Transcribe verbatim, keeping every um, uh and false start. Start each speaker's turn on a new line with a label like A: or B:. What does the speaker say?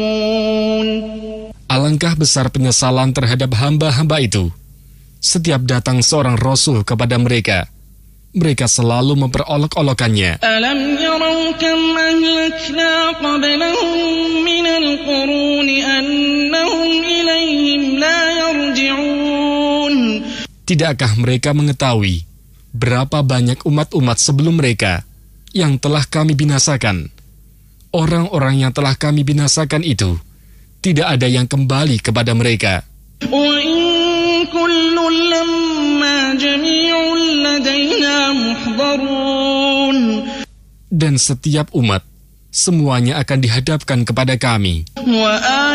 A: Alangkah besar penyesalan terhadap hamba-hamba itu. Setiap datang seorang Rasul kepada mereka, mereka selalu memperolok-olokannya.
B: Alam yarau kam ahlakna qablahum minal quruni annahum ilayhim la yarji'un.
A: Tidakkah mereka mengetahui berapa banyak umat-umat sebelum mereka yang telah kami binasakan? Orang-orang yang telah kami binasakan itu tidak ada yang kembali kepada mereka.
B: Wa in kullun lamma jami'un ladaina muhdarun.
A: Dan setiap umat semuanya akan dihadapkan kepada kami.
B: Wa